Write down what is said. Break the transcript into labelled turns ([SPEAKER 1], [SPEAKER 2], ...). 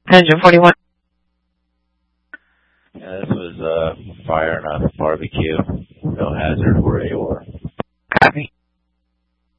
[SPEAKER 1] Engine 41.
[SPEAKER 2] Yeah, this was fire on a barbecue. No hazard where you were.
[SPEAKER 1] Copy.